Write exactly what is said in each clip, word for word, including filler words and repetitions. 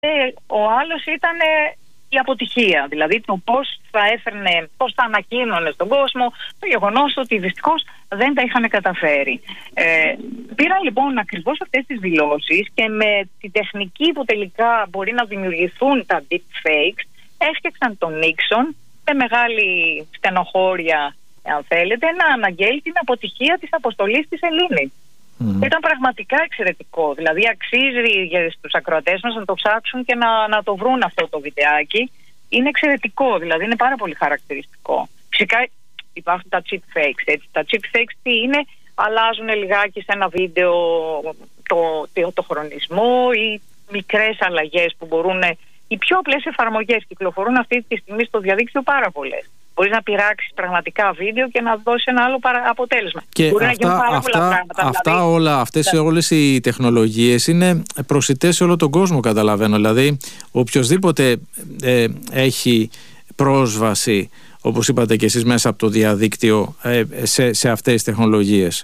ο άλλος ήταν η αποτυχία, δηλαδή το πώς θα έφερνε, πώς θα ανακοίνωνε στον κόσμο το γεγονός ότι δυστυχώς δεν τα είχαν καταφέρει. Ε, πήραν λοιπόν ακριβώς αυτές τις δηλώσεις και με τη τεχνική που τελικά μπορεί να δημιουργηθούν τα deepfakes, έφτιαξαν τον Νίξον με μεγάλη στενοχώρια, αν θέλετε, να αναγγέλει την αποτυχία της αποστολής της Ελλήνης. Mm. Ήταν πραγματικά εξαιρετικό. Δηλαδή αξίζει για τους ακροατές μας να το ψάξουν και να, να το βρουν αυτό το βιντεάκι. Είναι εξαιρετικό, δηλαδή είναι πάρα πολύ χαρακτηριστικό. Φυσικά υπάρχουν τα cheap fakes, έτσι. Τα cheap fakes τι είναι? Αλλάζουν λιγάκι σε ένα βίντεο το, το, το χρονισμό ή μικρές αλλαγές που μπορούν. Οι πιο απλές εφαρμογές κυκλοφορούν αυτή τη στιγμή στο διαδίκτυο πάρα πολλές. Μπορείς να πειράξεις πραγματικά βίντεο και να δώσεις ένα άλλο αποτέλεσμα. Και μπορεί αυτά, να πάρα αυτά, πολλά πράγματα. αυτά δηλαδή, όλα, αυτές όλες οι τεχνολογίες είναι προσιτές σε όλο τον κόσμο, καταλαβαίνω. Δηλαδή οποιοσδήποτε ε, έχει πρόσβαση, όπως είπατε και εσείς, μέσα από το διαδίκτυο ε, σε, σε αυτές τις τεχνολογίες.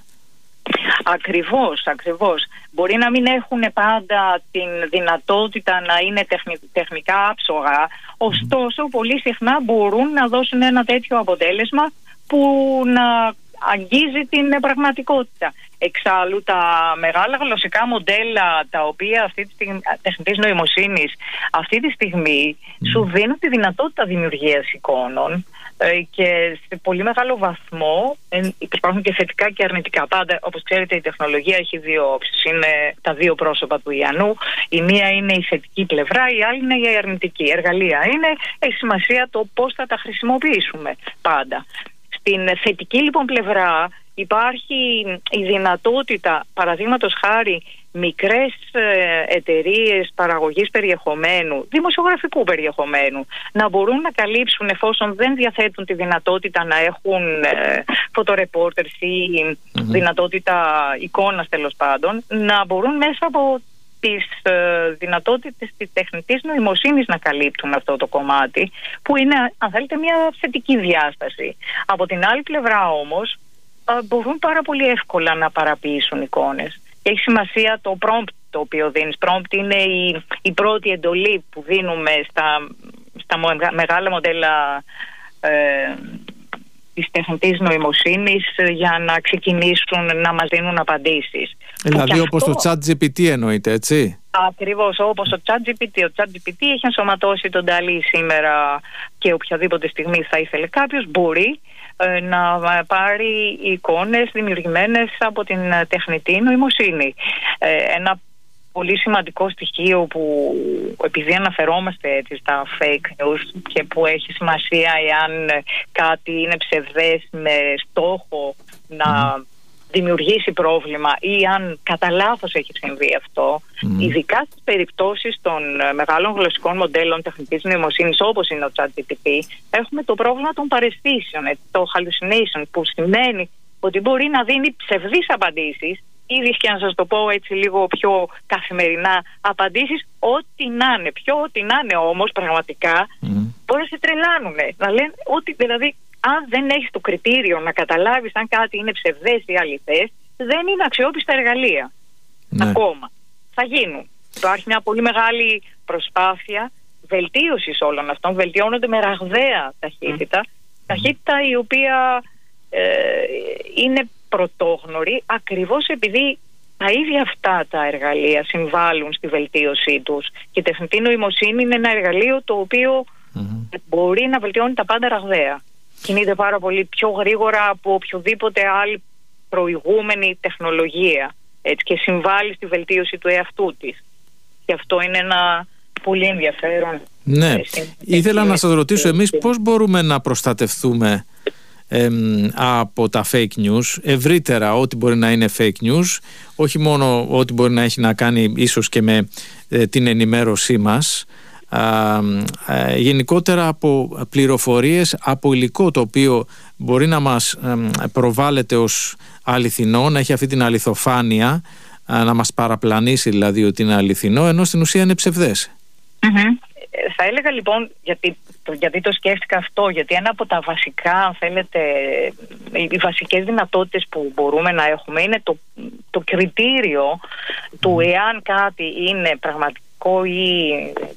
Ακριβώς, ακριβώς. Μπορεί να μην έχουν πάντα την δυνατότητα να είναι τεχνη, τεχνικά άψογα, ωστόσο πολύ συχνά μπορούν να δώσουν ένα τέτοιο αποτέλεσμα που να αγγίζει την πραγματικότητα. Εξάλλου τα μεγάλα γλωσσικά μοντέλα, τα οποία αυτή τη στιγμή, τεχνητής νοημοσύνης, αυτή τη στιγμή mm. σου δίνουν τη δυνατότητα δημιουργίας εικόνων και σε πολύ μεγάλο βαθμό υπάρχουν και θετικά και αρνητικά. Πάντα, όπως ξέρετε, η τεχνολογία έχει δύο όψεις. Είναι τα δύο πρόσωπα του Ιαννού. Η μία είναι η θετική πλευρά, η άλλη είναι η αρνητική. Εργαλεία είναι, έχει σημασία το πώς θα τα χρησιμοποιήσουμε πάντα. Στην θετική λοιπόν πλευρά υπάρχει η δυνατότητα, παραδείγματος χάρη, μικρές εταιρείες παραγωγής περιεχομένου, δημοσιογραφικού περιεχομένου, να μπορούν να καλύψουν, εφόσον δεν διαθέτουν τη δυνατότητα να έχουν ε, φωτορεπόρτερς ή mm-hmm. δυνατότητα εικόνας τέλος πάντων, να μπορούν μέσα από τις ε, δυνατότητες της τεχνητής νοημοσύνης να καλύπτουν αυτό το κομμάτι, που είναι, αν θέλετε, μια θετική διάσταση. Από την άλλη πλευρά όμως, ε, μπορούν πάρα πολύ εύκολα να παραποιήσουν εικόνες. Έχει σημασία το prompt το οποίο δίνεις. Prompt είναι η, η πρώτη εντολή που δίνουμε στα, στα μεγάλα μοντέλα ε, της τεχνητής νοημοσύνης για να ξεκινήσουν να μας δίνουν απαντήσεις. Δηλαδή όπως αυτό, το ChatGPT εννοείται, έτσι? Ακριβώς, όπως το ChatGPT. Ο ChatGPT έχει ενσωματώσει τον ντάλι σήμερα και οποιαδήποτε στιγμή θα ήθελε κάποιος μπορεί να πάρει εικόνες δημιουργημένες από την τεχνητή νοημοσύνη. Ένα πολύ σημαντικό στοιχείο που, επειδή αναφερόμαστε έτσι στα fake news και που έχει σημασία εάν κάτι είναι ψευδές με στόχο να mm. δημιουργήσει πρόβλημα ή αν κατά λάθος έχει συμβεί αυτό, mm. ειδικά στις περιπτώσεις των μεγάλων γλωσσικών μοντέλων τεχνητής νοημοσύνης όπως είναι ο ChatGPT, έχουμε το πρόβλημα των παραισθήσεων, το hallucination, που σημαίνει ότι μπορεί να δίνει ψευδείς απαντήσεις, ήδη και να σας το πω έτσι λίγο πιο καθημερινά, απαντήσεις ό,τι να είναι, πιο ό,τι να είναι όμως πραγματικά, mm. μπορεί να σε τρελάνουνε, να λένε ότι δηλαδή αν δεν έχεις το κριτήριο να καταλάβεις αν κάτι είναι ψευδές ή αληθές, δεν είναι αξιόπιστα εργαλεία. Ναι. Ακόμα. Θα γίνουν. Υπάρχει μια πολύ μεγάλη προσπάθεια βελτίωσης όλων αυτών. Βελτιώνονται με ραγδαία ταχύτητα. Mm. Ταχύτητα η οποία ε, είναι πρωτόγνωρη ακριβώς επειδή τα ίδια αυτά τα εργαλεία συμβάλλουν στη βελτίωσή τους. Και η τεχνητή νοημοσύνη είναι ένα εργαλείο το οποίο mm. μπορεί να βελτιώνει τα πάντα ραγδαία. Κινείται πάρα πολύ πιο γρήγορα από οποιοδήποτε άλλη προηγούμενη τεχνολογία, έτσι, και συμβάλλει στη βελτίωση του εαυτού της. Και αυτό είναι ένα πολύ ενδιαφέρον. Ναι, ε, ήθελα να σας ρωτήσω εμείς πώς μπορούμε να προστατευτούμε ε, από τα fake news, ευρύτερα ό,τι μπορεί να είναι fake news, όχι μόνο ό,τι μπορεί να έχει να κάνει ίσως και με ε, την ενημέρωσή μας, Α, α, γενικότερα από πληροφορίες, από υλικό το οποίο μπορεί να μας α, προβάλλεται ως αληθινό, να έχει αυτή την αληθοφάνεια, α, να μας παραπλανήσει δηλαδή ότι είναι αληθινό, ενώ στην ουσία είναι ψευδές. Mm-hmm. Θα έλεγα λοιπόν, γιατί, γιατί το σκέφτηκα αυτό, γιατί ένα από τα βασικά, αν θέλετε, οι βασικές δυνατότητες που μπορούμε να έχουμε είναι το, το κριτήριο του εάν κάτι είναι πραγματικό ηθικό ή